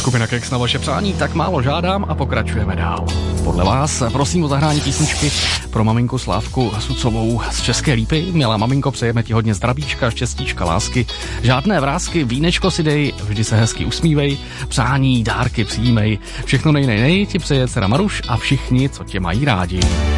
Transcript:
Skupina Kex na vaše přání tak málo žádám a pokračujeme dál. Podle vás prosím o zahrání písničky pro maminku Slávku Sucovou z České Lípy. Milá maminko, přejeme ti hodně zdravíčka, štěstíčka, lásky, žádné vrásky, vínečko si dej, vždy se hezky usmívej, přání, dárky přijímej. Všechno nej ti přeje dcera Maruš a všichni, co tě mají rádi.